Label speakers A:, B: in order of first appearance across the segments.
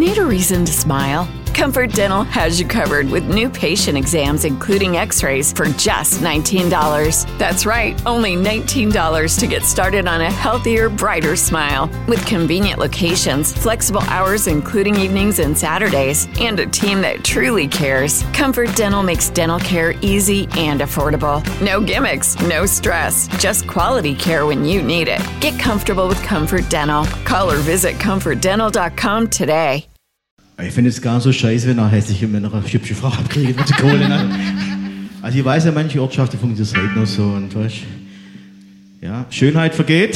A: Need a reason to smile? Comfort Dental has you covered with new patient exams, including x-rays, for just $19. That's right, only $19 to get started on a healthier, brighter smile. With convenient locations, flexible hours including evenings and Saturdays, and a team that truly cares, Comfort Dental makes dental care easy and affordable. No gimmicks, no stress, just quality care when you need it. Get comfortable with Comfort Dental. Call or visit comfortdental.com today.
B: Ich finde es gar nicht so scheiße, wenn er hässliche Männer eine hübsche Frau abkriegen mit der Kohle. Ne? Also ich weiß ja, manche Ortschaften funktioniert das heute noch so. Und weißt, ja, Schönheit vergeht.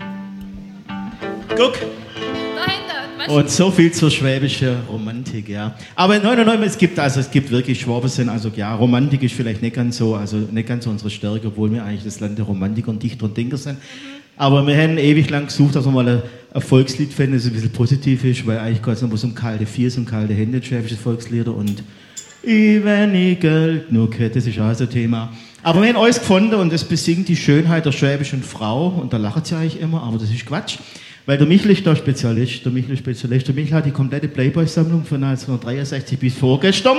B: Guck! Und so viel zur schwäbischen Romantik, ja. Aber nein, es gibt wirklich Schwaben sind, also ja, Romantik ist vielleicht nicht ganz so unsere Stärke, obwohl wir eigentlich das Land der Romantiker und Dichter und Denker sind. Aber wir haben ewig lang gesucht, dass wir mal ein Volkslied finden, das ein bisschen positiv ist, weil eigentlich geht es nur um kalte Fies und kalte Hände, schwäbische Volkslieder und wenn ich Geld nur hätte, das ist auch so ein Thema. Aber wir haben alles gefunden und das besingt die Schönheit der schwäbischen Frau und da lacht sie eigentlich immer, aber das ist Quatsch. Weil der Michel ist der Spezialist. Der Michel hat die komplette Playboy-Sammlung von 1963 bis vorgestern.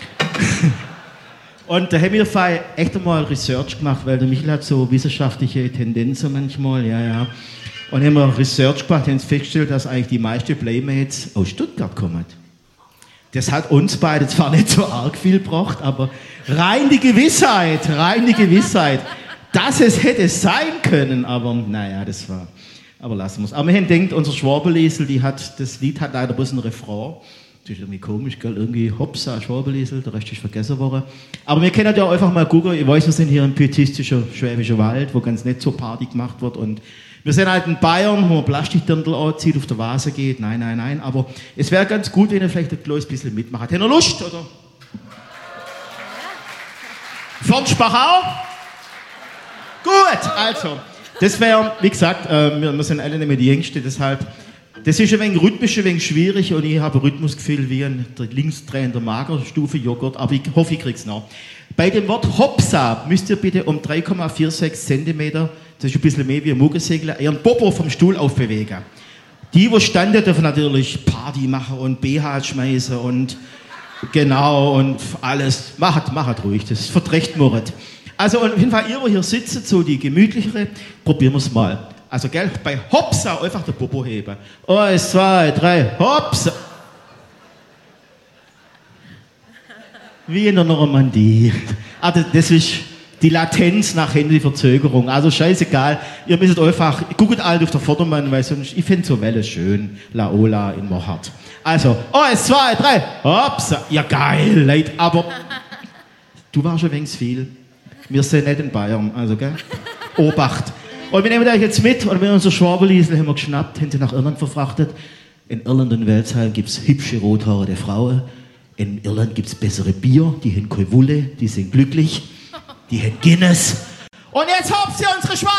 B: Und da haben wir echt einmal Research gemacht, weil der Michel hat so wissenschaftliche Tendenzen manchmal, ja. Und haben wir Research gemacht, haben festgestellt, dass eigentlich die meisten Playmates aus Stuttgart kommen. Das hat uns beide zwar nicht so arg viel gebracht, aber rein die Gewissheit, dass es hätte sein können, aber naja, aber lassen wir es. Aber wir haben gedacht, unser Schwabeliesel, das Lied hat leider bloß einen Refrain. Das ist irgendwie komisch, gell? Irgendwie Hopsa, Schwabeliesel, der Rest ist vergessen worden. Aber wir können ja einfach mal gucken. Ich weiß, wir sind hier im pietistischer Schwäbischer Wald, wo ganz nicht so Party gemacht wird. Und wir sind halt in Bayern, wo man Plastikdirndl anzieht, auf der Vase geht. Nein. Aber es wäre ganz gut, wenn ihr vielleicht ein kleines bisschen mitmacht. Habt ihr noch Lust, oder? Fortspach auch? Gut, also. Das wäre, wie gesagt, wir sind alle nicht mehr die Jüngsten, deshalb, das ist ein wenig rhythmisch, ein wenig schwierig und ich habe ein Rhythmusgefühl wie ein linksdrehender Magerstufe Joghurt, aber ich hoffe, ich krieg's noch. Bei dem Wort Hopsa müsst ihr bitte um 3,46 cm, das ist ein bisschen mehr wie ein Muggelsegler, ihren Popo vom Stuhl aufbewegen. Die, wo standen, dürfen natürlich Party machen und BH schmeißen und genau und alles. Macht ruhig, das verträgt Moritz. Also auf jeden Fall, ihr, wo hier sitzt, so die gemütlichere, probieren wir es mal. Also, gell, bei Hopsa einfach der Popo heben. 1, 2, 3, Hopsa! Wie in der Normandie. Also, das ist die Latenz nach Ende, die Verzögerung. Also, scheißegal. Ihr müsst einfach, guckt alt auf der Vordermann, weil sonst, ich finde so Welle schön. Laola in Mochart. Also, 1, 2, 3, Hopsa! Ja, geil, Leute, aber du warst schon wenigstens viel. Wir sind nicht in Bayern, also, gell? Obacht. Und wir nehmen euch jetzt mit, und wenn unser Schwabeliesel haben wir geschnappt, haben sie nach Irland verfrachtet. In Irland und Welsheim gibt es hübsche rothaarige Frauen. In Irland gibt es bessere Bier, die haben keine Wulle, die sind glücklich, die haben Guinness. Und jetzt habt ihr unsere Schwabeliesel!